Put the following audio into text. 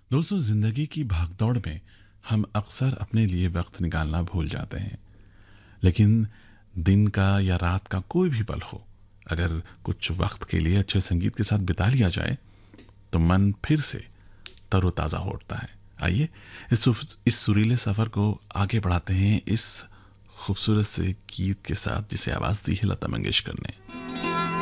दोस्तों, जिंदगी की भागदौड़ में हम अक्सर अपने लिए वक्त निकालना भूल जाते हैं। लेकिन दिन का या रात का कोई भी पल हो, अगर कुछ वक्त के लिए अच्छे संगीत के साथ बिता लिया जाए तो मन फिर से तरोताज़ा हो उठता है। आइए इस सुरीले सफ़र को आगे बढ़ाते हैं इस खूबसूरत से गीत के साथ जिसे आवाज़ दी है लता मंगेशकर ने।